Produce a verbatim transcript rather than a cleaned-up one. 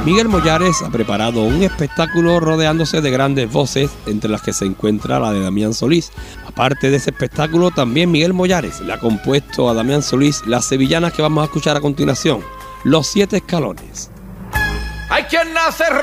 Miguel Mollares ha preparado un espectáculo rodeándose de grandes voces, entre las que se encuentra la de Damián Solís. Aparte de ese espectáculo, también Miguel Mollares le ha compuesto a Damián Solís las sevillanas que vamos a escuchar a continuación, Los Siete Escalones. Hay quien nace